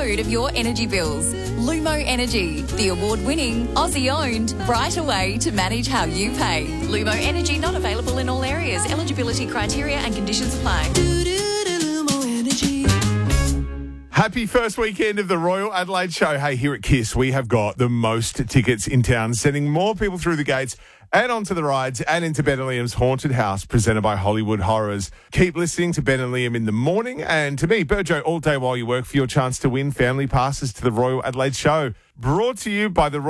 load of your energy bills. Lumo Energy, the award-winning, Aussie-owned, right way to manage how you pay. Lumo Energy not available in all areas. Eligibility criteria and conditions apply. Happy first weekend of the Royal Adelaide Show. Hey, here at KISS, we have got the most tickets in town, sending more people through the gates and onto the rides and into Ben and Liam's Haunted House, presented by Hollywood Horrors. Keep listening to Ben and Liam in the morning, and to me, Burjo, all day while you work for your chance to win family passes to the Royal Adelaide Show. Brought to you by the Royal